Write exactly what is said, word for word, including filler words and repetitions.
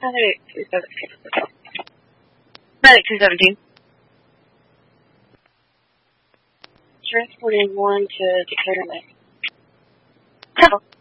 Medic two seventeen. Medic two seventeen. Transporting one to Decatur, May.